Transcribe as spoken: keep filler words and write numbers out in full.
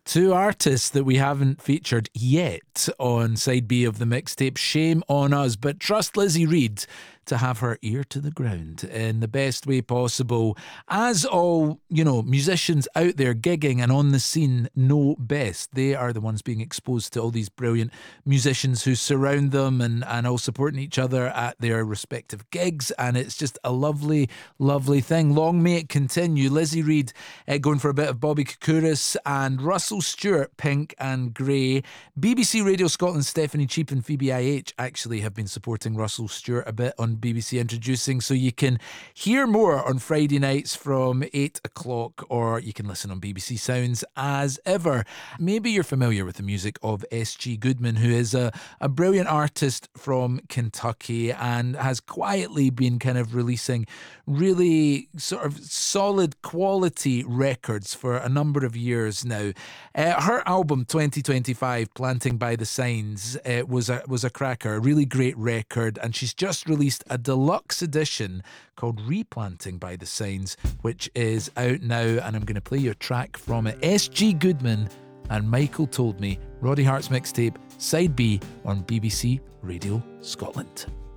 Two artists that we haven't featured yet on side B of the mixtape. Shame on us, but trust Lizzie Reid to have her ear to the ground in the best way possible. As all, you know, musicians out there gigging and on the scene know best. They are the ones being exposed to all these brilliant musicians who surround them and, and all supporting each other at their respective gigs. And it's just a lovely, lovely thing. Long may it continue. Lizzie Reid uh, going for a bit of Bobby Koukouris and Russell Stewart, Pink and Grey. B B C Radio Scotland, Stephanie Cheap and Phoebe I H actually have been supporting Russell Stewart a bit on B B C Introducing, so you can hear more on Friday nights from eight o'clock, or you can listen on B B C Sounds as ever. Maybe you're familiar with the music of S G Goodman, who is a, a brilliant artist from Kentucky and has quietly been kind of releasing really sort of solid quality records for a number of years now. Uh, her album twenty twenty-five, Planting by the Signs, uh, was a was a cracker, a really great record, and she's just released a deluxe edition called Replanting by the Signs, which is out now, and I'm going to play you a track from it. S G Goodman and Michael Told Me, Roddy Hart's mixtape, side B on B B C Radio Scotland.